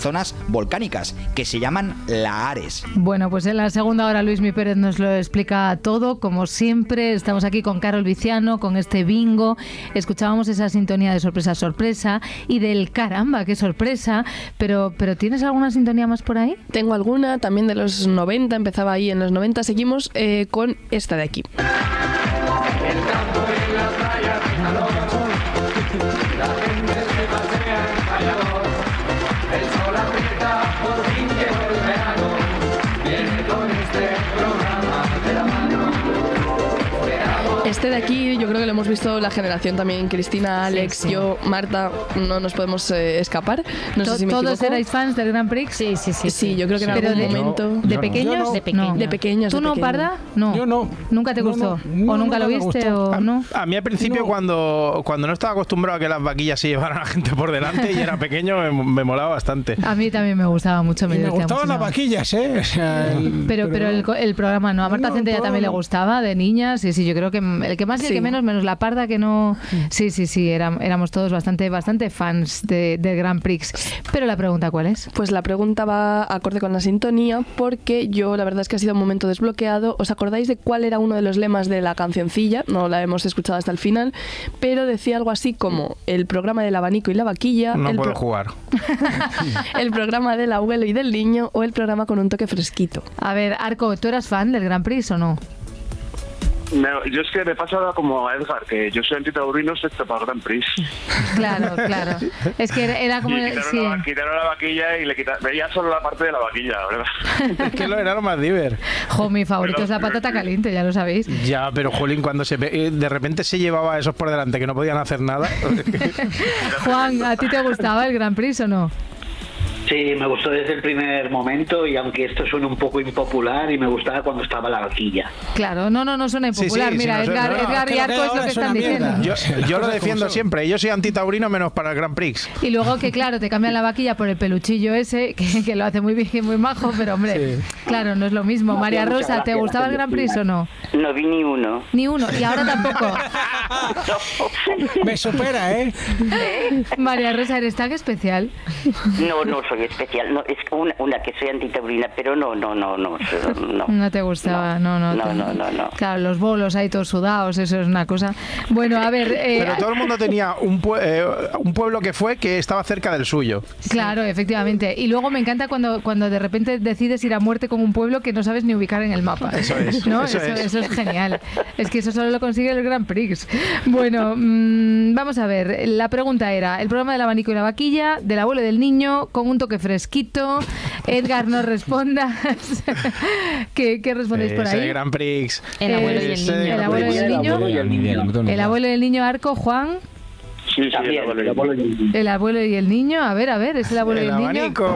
zonas volcánicas que se llaman lahares. Bueno, pues en la segunda hora Luismi Pérez nos lo explica todo, como siempre. Estamos aquí con Carol Viciano, con este bingo. Escuchábamos esa sintonía de sorpresa, sorpresa, y del caramba, qué sorpresa. Pero ¿tienes alguna sintonía más por ahí? Tengo alguna, también de los 90, empezaba ahí en los 90. Seguimos con esta de aquí. El campo y la playa, la gente se pasea en Valladolid. El sol aprieta, por fin llegó el verano. Viene con este programa de la mano. Este de aquí yo creo que lo hemos visto la generación también, Cristina, Alex, sí. yo, Marta, no nos podemos escapar. No sé si me ¿Todos equivoco. erais fans del Grand Prix? Sí, yo creo que en Pero algún de- momento... ¿De pequeños? Yo no. De pequeños. De pequeños. ¿Tú de no, pequeños. Parda? No. Yo no. ¿Nunca te gustó? ¿O nunca lo me viste gustó. o no? A mí al principio, cuando no estaba acostumbrado a que las vaquillas se llevaran a la gente por delante y era pequeño, me molaba bastante. A mí también me gustaba mucho. Y me divertía gustaban las muchísimo. vaquillas, ¿eh? O sea, Pero el programa no. A Marta No, Centella todo también le no. gustaba, de niñas. Sí, yo creo que el que más y el Sí. que menos la Parda que no... Sí, éramos todos bastante fans del Grand Prix. Pero la pregunta, ¿cuál es? Pues la pregunta va acorde con la sintonía, porque yo la verdad es que ha sido un momento desbloqueado. ¿Os acordáis de cuál era uno de los lemas de la cancioncilla? No la hemos escuchado hasta el final, pero decía algo así como el programa del abanico y la vaquilla, No el, puedo jugar. el programa del abuelo y del niño, o el programa con un toque fresquito. A ver, Arco, ¿tú eras fan del Grand Prix o no? Yo es que me pasa como a Edgar, que yo soy antitaurino excepto para Grand Prix. Claro. Es que era como... Y quitaron la vaquilla y veía solo la parte de la vaquilla, ¿verdad? Es que lo era lo más diver. Jo, mi favorito es la patata caliente, ya lo sabéis. Ya, pero Jolín, cuando de repente se llevaba a esos por delante que no podían hacer nada. Juan, ¿a ti te gustaba el Grand Prix o no? Sí, me gustó desde el primer momento, y aunque esto suena un poco impopular, y me gustaba cuando estaba la vaquilla. Claro, no suena impopular. Sí, Mira, no suena- Edgar que y lo Arco que es lo ahora que es una están diciendo. mierda. Yo lo Cosas defiendo como son. siempre. Yo soy antitaurino menos para el Grand Prix. Y luego que claro, te cambian la vaquilla por el peluchillo ese, que lo hace muy bien y muy majo, pero hombre, claro, no es lo mismo. María muchas Rosa, ¿te gracias, gustaba el Grand Prix o no? No vi ni uno. Ni uno, y ahora tampoco. Me supera, ¿eh? María Rosa, ¿eres tan especial? No soy especial. No, es una que soy antitaurina, pero no. No te gustaba, no. No. Claro, los bolos ahí todos sudados, eso es una cosa. Bueno, a ver... Pero todo el mundo tenía un pueblo que estaba cerca del suyo. Claro, efectivamente. Y luego me encanta cuando de repente decides ir a muerte con un pueblo que no sabes ni ubicar en el mapa. Eso es, ¿no? eso es. Eso es genial. Es que eso solo lo consigue el Grand Prix. Bueno, vamos a ver. La pregunta era, el programa del abanico y la vaquilla, del abuelo y del niño, con un toque fresquito. Edgar, no respondas. ¿Qué respondéis por Ese ahí? Grand Prix. El abuelo y el Ese niño. El Grand abuelo y Prix. el niño. El El abuelo y el niño, Arco, Juan. Sí, También, el el abuelo y el niño. El abuelo y el niño. A ver, ¿es el abuelo y El el niño? abanico.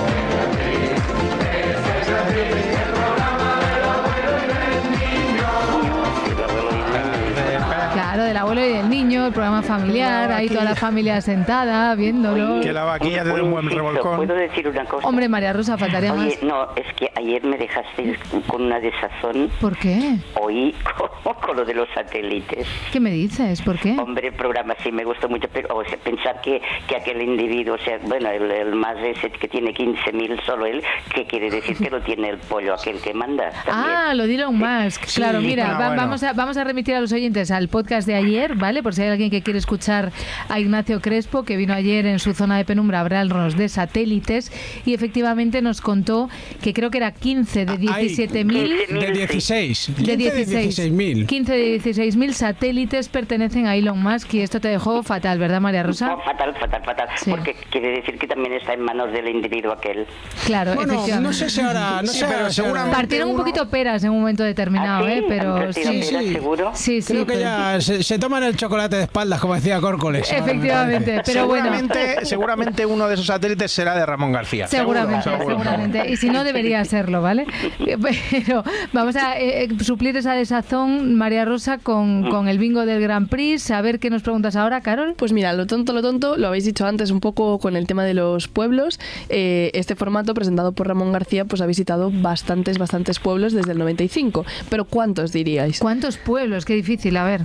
Claro, del abuelo y del niño, el programa familiar, ahí toda la familia sentada, viéndolo. Que la vaquilla te dé un buen inciso, revolcón. ¿puedo decir una cosa? Hombre, María Rosa, faltaría más. Oye, no, es que ayer me dejaste con una desazón. ¿Por qué? Oí con lo de los satélites. ¿Qué me dices? ¿Por qué? Hombre, el programa sí me gustó mucho, pero o sea, pensar que aquel individuo, o sea, bueno, el más ese que tiene 15.000, solo él, ¿qué quiere decir? Que lo tiene el pollo aquel que manda también. Ah, lo de Elon Musk. Sí, Claro, mira, bueno. vamos a remitir a los oyentes al podcast de ayer, ¿vale? Por si hay alguien que quiere escuchar a Ignacio Crespo, que vino ayer en su zona de penumbra a hablarnos de satélites, y efectivamente nos contó que creo que era 15 de 17.000... De 16. De 16.000. 15 de 16.000 satélites pertenecen a Elon Musk, y esto te dejó fatal, ¿verdad, María Rosa? No, fatal, Sí. porque quiere decir que también está en manos del individuo aquel. Claro, Bueno, efectivamente. no sé si ahora... No Sí, sé pero ahora si ahora- seguramente Partieron un poquito peras en un momento determinado, ¿Ah, sí? pero ¿Han partido sí. peras, seguro? Sí, Creo que pero- ya se toman el chocolate de espaldas, como decía Córcoles. Efectivamente, pero bueno. Seguramente uno de esos satélites será de Ramón García. Seguramente. Y si no, debería serlo, ¿vale? Pero vamos a suplir esa desazón, María Rosa, con el bingo del Grand Prix. A ver qué nos preguntas ahora, Carol. Pues mira, lo tonto, lo habéis dicho antes un poco con el tema de los pueblos. Este formato presentado por Ramón García pues ha visitado bastantes pueblos desde el 95. Pero ¿cuántos diríais? ¿Cuántos pueblos? Qué difícil, a ver.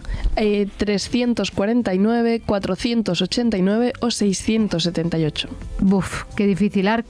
349, 489 o 678. Buf, qué difícil. Arco.